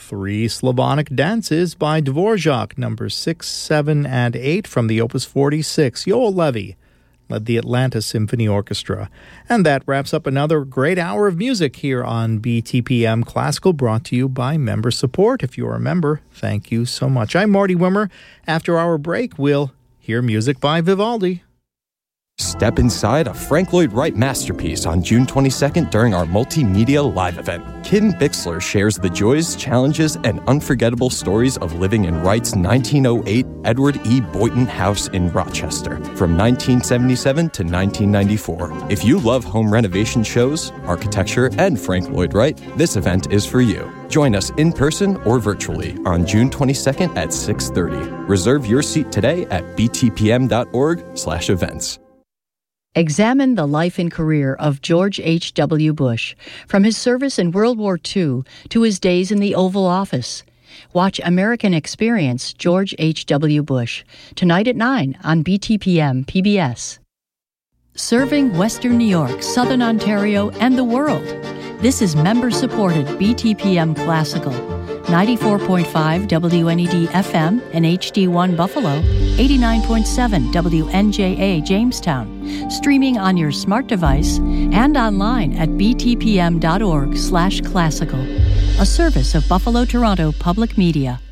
Three Slavonic Dances by Dvorak, numbers 6, 7, and 8 from the Opus 46. Yoel Levy led the Atlanta Symphony Orchestra. And that wraps up another great hour of music here on BTPM Classical, brought to you by Member Support. If you're a member, thank you so much. I'm Marty Wimmer. After our break, we'll hear music by Vivaldi. Step inside a Frank Lloyd Wright masterpiece on June 22nd during our multimedia live event. Kim Bixler shares the joys, challenges, and unforgettable stories of living in Wright's 1908 Edward E. Boynton House in Rochester from 1977 to 1994. If you love home renovation shows, architecture, and Frank Lloyd Wright, this event is for you. Join us in person or virtually on June 22nd at 6:30. Reserve your seat today at btpm.org/events. Examine the life and career of George H.W. Bush, from his service in World War II to his days in the Oval Office. Watch American Experience George H.W. Bush, tonight at 9 on BTPM PBS. Serving Western New York, Southern Ontario, and the world. This is member-supported BTPM Classical. 94.5 WNED FM and HD1 Buffalo, 89.7 WNJA Jamestown, streaming on your smart device and online at btpm.org/classical, a service of Buffalo Toronto Public Media.